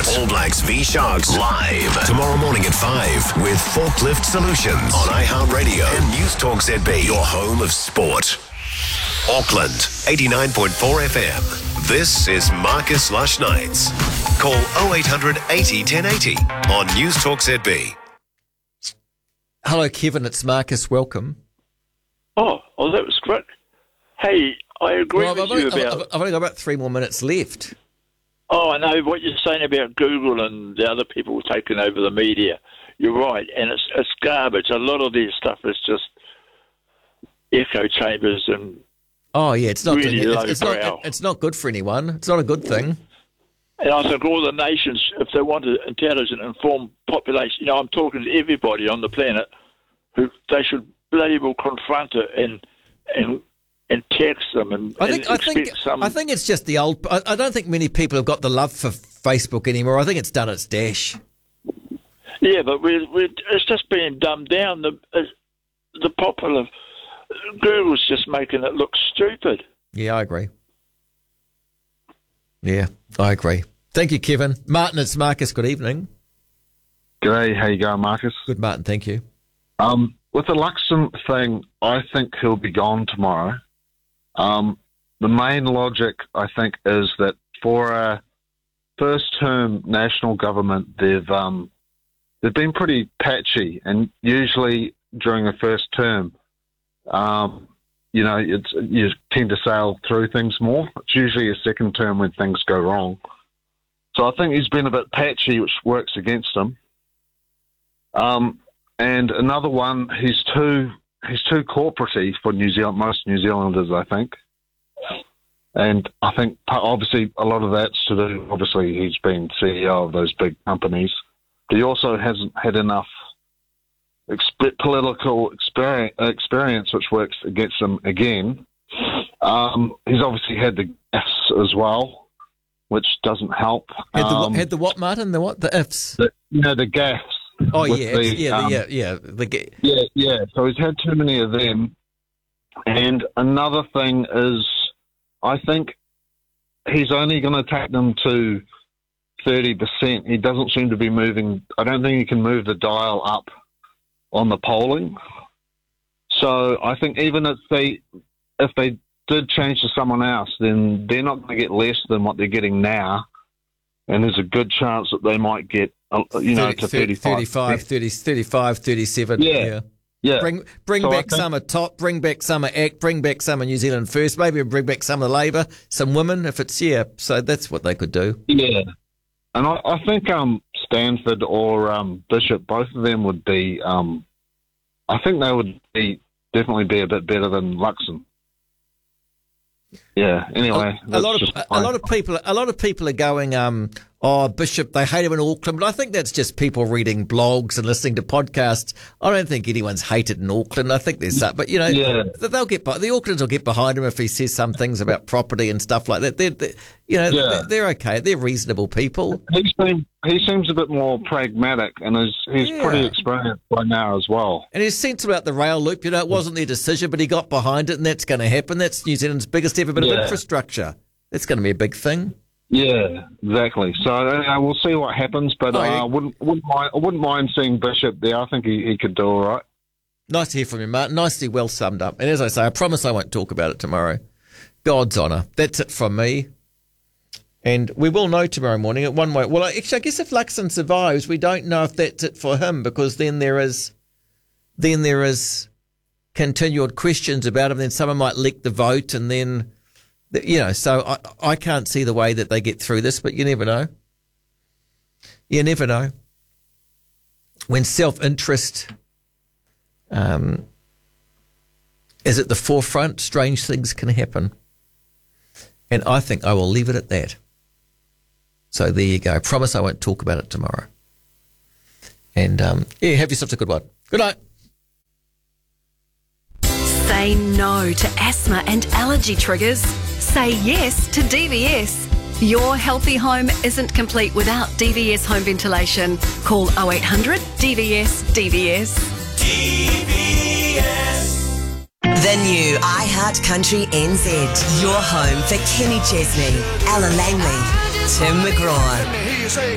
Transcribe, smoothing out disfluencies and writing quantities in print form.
All Blacks v Sharks live tomorrow morning at 5 with Forklift Solutions on iHeartRadio and News Talk ZB, your home of sport. Auckland, 89.4 FM. This is Marcus Lush Nights. Call 0800 80 1080 on News Talk ZB. Hello, Kevin. It's Marcus. Welcome. Oh, that was quick. Hey, I agree with you about... I've only got about 3 more minutes left. Oh, I know what you're saying about Google and the other people taking over the media. You're right, and it's garbage. A lot of this stuff is just echo chambers and... Oh, yeah, it's not really it's not good for anyone. It's not a good thing. And I think all the nations, if they want an intelligent, informed population, I'm talking to everybody on the planet, who they should bloody well confront it and text them and I think it's just the old. I don't think many people have got the love for Facebook anymore. I think it's done its dash. Yeah, but it's just being dumbed down. The popular Google's just making it look stupid. Yeah, I agree. Yeah, I agree. Thank you, Kevin. Martin, it's Marcus. Good evening. G'day. How you going, Marcus? Good, Martin. Thank you. With the Luxon thing, I think he'll be gone tomorrow. The main logic, I think, is that for a first-term national government, they've been pretty patchy, and usually during a first term, you tend to sail through things more. It's usually a second term when things go wrong. So I think he's been a bit patchy, which works against him. And another one, he's too corporate-y for New Zealand, most New Zealanders, I think. And I think obviously a lot of that's to do, obviously he's been CEO of those big companies, but he also hasn't had enough political experience, which works against him again. He's obviously had the gaffes as well, which doesn't help. Had the what, Martin? The what? The ifs? The gaffes. Oh, yeah, yeah. So he's had too many of them. And another thing is, I think he's only going to take them to 30%. He doesn't seem to be moving. I don't think he can move the dial up on the polling. So I think even if they did change to someone else, then they're not going to get less than what they're getting now. And there's a good chance that they might get, to 35, 37. Yeah. Bring back Summer Top, bring back Summer Act, bring back Summer New Zealand First, maybe bring back some of the Labour, some women, if it's, so that's what they could do. Yeah. And I think Stanford or Bishop, both of them would be, I think they would definitely be a bit better than Luxon. Yeah. Anyway, a lot of people are going, Bishop, they hate him in Auckland, but I think that's just people reading blogs and listening to podcasts. I don't think anyone's hated in Auckland. I think there's that, but they'll get the Aucklanders will get behind him if he says some things about property and stuff like that. They're okay. They're reasonable people. He seems a bit more pragmatic, and he's pretty experienced by now as well. And he's sensible about the rail loop. It wasn't their decision, but he got behind it, and that's going to happen. That's New Zealand's biggest ever bit of infrastructure. That's going to be a big thing. Yeah, exactly. So we'll see what happens, but I wouldn't mind seeing Bishop there. I think he could do all right. Nice to hear from you, Martin. Nicely well summed up. And as I say, I promise I won't talk about it tomorrow. God's honour. That's it from me. And we will know tomorrow morning at one way. Well, actually, I guess if Luxon survives, we don't know if that's it for him, because then there is continued questions about him. Then someone might leak the vote, and then, so I can't see the way that they get through this, but you never know. You never know. When self-interest is at the forefront, strange things can happen. And I think I will leave it at that. So there you go. I promise I won't talk about it tomorrow. And have yourself a good one. Good night. Say no to asthma and allergy triggers. Say yes to DVS. Your healthy home isn't complete without DVS home ventilation. Call 0800 DVS DVS. DVS. The new iHeart Country NZ. Your home for Kenny Chesney, Alan Langley, Tim McGraw.